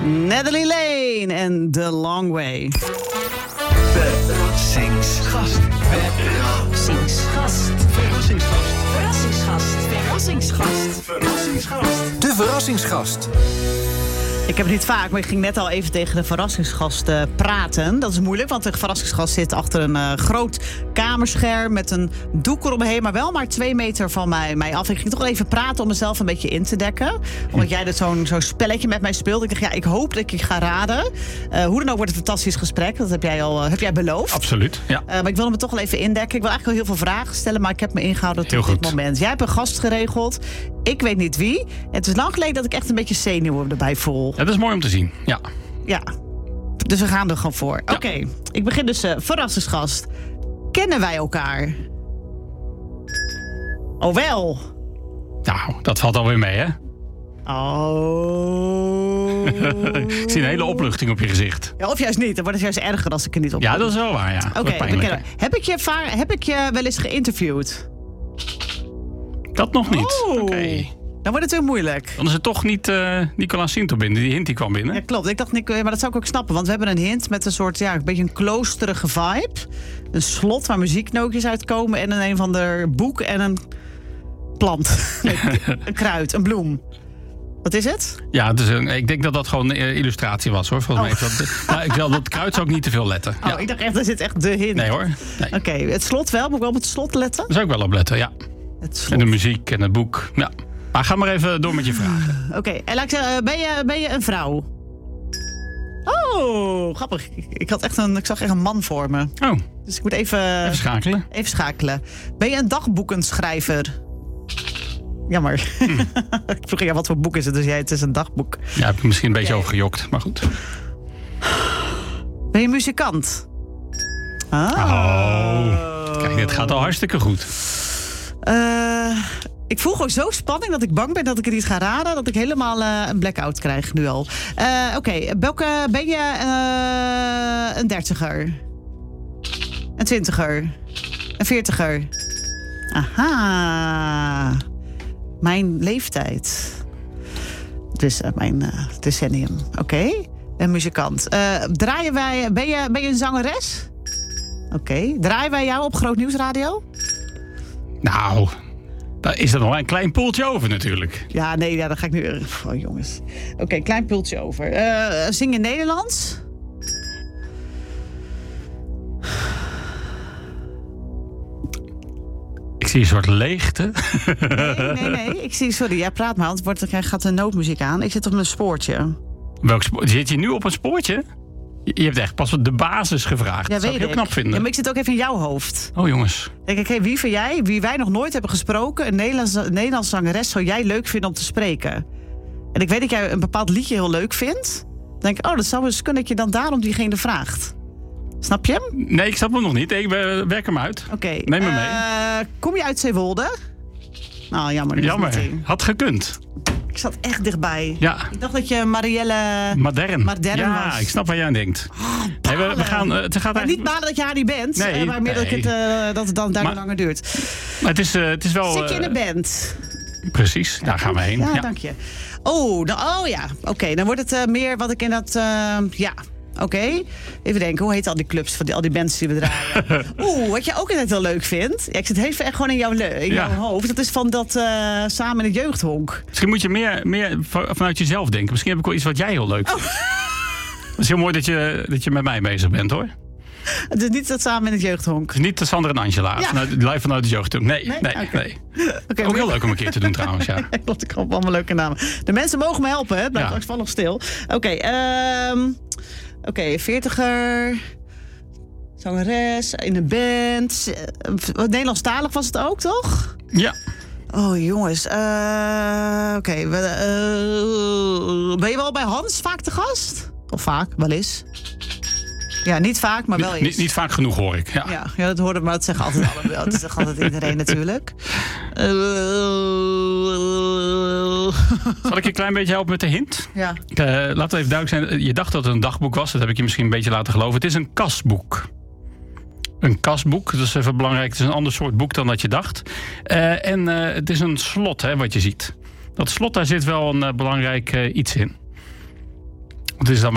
Natalie Lane en The Long Way. Verrassingsgast. De verrassingsgast. Ik heb het niet vaak, maar ik ging net al even tegen de verrassingsgast praten. Dat is moeilijk, want de verrassingsgast zit achter een groot kamerscherm met een doek eromheen, maar wel maar 2 meter van mij af. Ik ging toch wel even praten om mezelf een beetje in te dekken. Omdat jij dus zo'n spelletje met mij speelt. Ik dacht, ja, ik hoop dat ik je ga raden. Hoe dan ook wordt het een fantastisch gesprek. Dat heb jij beloofd. Absoluut, ja. Maar ik wil me toch wel even indekken. Ik wil eigenlijk wel heel veel vragen stellen, maar ik heb me ingehouden tot dit moment. Jij hebt een gast geregeld. Ik weet niet wie. Het is lang geleden dat ik echt een beetje zenuwen erbij voel. Ja, dat is mooi om te zien, ja. Ja, dus we gaan er gewoon voor. Ja. Oké, ik begin dus verrassingsgast. Kennen wij elkaar? Oh wel. Nou, dat valt alweer mee, hè? Oh. Ik zie een hele opluchting op je gezicht. Ja, of juist niet, dan wordt het juist erger als ik er niet op kom. Ja, dat is wel waar, ja. Oké, heb ik je wel eens geïnterviewd? Dat nog niet. Oh. Oké. Dan wordt het weer moeilijk. Dan is het toch niet Nicolas Sinto binnen. Die hint die kwam binnen. Ja, klopt. Ik dacht, maar dat zou ik ook snappen. Want we hebben een hint met een soort, een beetje een kloosterige vibe. Een slot waar muzieknootjes uitkomen. En een van de boek en een plant. Een kruid, een bloem. Wat is het? Ja, ik denk dat dat gewoon een illustratie was, hoor. Volgens mij. Dat kruid zou ik niet te veel letten. Oh, ja. Ik dacht echt, daar zit echt de hint. Nee, hoor. Nee. Oké, het slot wel. Moet ik wel op het slot letten? Daar zou ik wel op letten, ja. Het slot. En de muziek en het boek. Ja. Maar ga maar even door met je vragen. Oké, en laat ik zeggen, ben je een vrouw? Oh, grappig. Ik zag echt een man voor me. Oh. Dus ik moet even schakelen. Even schakelen. Ben je een dagboekenschrijver? Jammer. Ik vroeg je wat voor boek is het, dus het is een dagboek. Ja, heb ik misschien een beetje overgejokt, maar goed. Ben je muzikant? Kijk, dit gaat al hartstikke goed. Ik voel gewoon zo spanning dat ik bang ben dat ik het niet ga raden. Dat ik helemaal een blackout krijg nu al. Oké, ben je een 30er? Een 20er? Een 40er? Aha. Mijn leeftijd. Dus mijn decennium. Oké. Een muzikant. Ben je een zangeres? Oké. Draaien wij jou op Groot Nieuwsradio? Nou, daar is er nog een klein poeltje over natuurlijk. Ja, nee, dan ga ik nu... Oh, jongens. Oké, klein pultje over. Zing je Nederlands? Ik zie een soort leegte. Nee. Ik zie... Sorry, jij praat maar, anders gaat de noodmuziek aan. Ik zit op mijn spoortje. Welk spoor? Zit je nu op een spoortje? Je hebt echt pas de basis gevraagd. Ja, dat zou ik heel knap vinden. Ja, maar ik zit ook even in jouw hoofd. Oh, jongens. Denk ik, wie vind jij, wie wij nog nooit hebben gesproken... een Nederlandse zangeres zou jij leuk vinden om te spreken? En ik weet dat jij een bepaald liedje heel leuk vindt. Dan denk ik, dat zou eens kunnen dat je dan daarom diegene vraagt. Snap je hem? Nee, ik snap hem nog niet. Ik werk hem uit. Oké. Neem me mee. Kom je uit Zeewolde? Nou, jammer. Jammer. Had gekund. Ik zat echt dichtbij. Ja. Ik dacht dat je Marielle Modern was. Ja, ik snap waar jij aan denkt. We gaan, het gaat niet balen dat je haar niet bent. Nee, maar meer dat het dan daar langer duurt. Maar het is wel... Zit je in een band? Precies, daar gaan we heen. Ja, dank je. Ja. Oké, dan wordt het meer wat ik in dat... Oké. Even denken, hoe heet al die clubs van al die bands die we draaien? Wat je ook altijd wel leuk vindt. Ja, ik zit even echt gewoon in jouw hoofd. Dat is van dat samen in het jeugdhonk. Misschien moet je meer vanuit jezelf denken. Misschien heb ik wel iets wat jij heel leuk vindt. Het is heel mooi dat je met mij bezig bent, hoor. Het is niet dat samen in het jeugdhonk. Het is niet Sander en Angela. Ja. Live vanuit het jeugdhonk. Nee. Okay, ook heel leuk om een keer te doen trouwens, ja. Ik heb allemaal leuke namen. De mensen mogen me helpen, hè? Het blijft straks vallig stil. Oké, 40er. Zangeres, in een band. Nederlandstalig was het ook, toch? Ja. Oh, jongens. Ben je wel bij Hans vaak te gast? Of vaak, wel eens? Ja, niet vaak, maar wel eens. Niet vaak genoeg, hoor ik. Ja, dat hoorde, maar dat zeggen altijd allemaal. Dat zegt altijd iedereen natuurlijk. Zal ik je een klein beetje helpen met de hint? Ja. Laten we even duidelijk zijn. Je dacht dat het een dagboek was. Dat heb ik je misschien een beetje laten geloven. Het is een kasboek. Een kasboek, dat is even belangrijk. Het is een ander soort boek dan dat je dacht. En het is een slot, wat je ziet. Dat slot, daar zit wel een belangrijk iets in. Het is dan